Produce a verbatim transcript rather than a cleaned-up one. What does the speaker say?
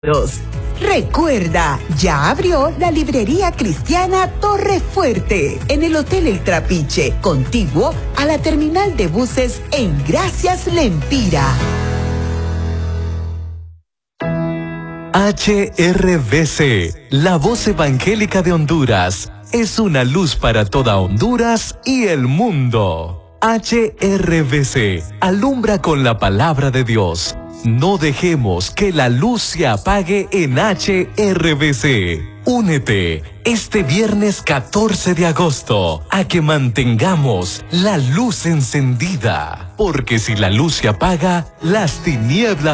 Recuerda, ya abrió la librería cristiana Torre Fuerte en el Hotel El Trapiche, contiguo a la terminal de buses en Gracias Lempira. H R V C, la voz evangélica de Honduras, es una luz para toda Honduras y el mundo. H R V C, alumbra con la palabra de Dios. No dejemos que la luz se apague en H R V C. Únete este viernes catorce de agosto a que mantengamos la luz encendida, porque si la luz se apaga, las tinieblas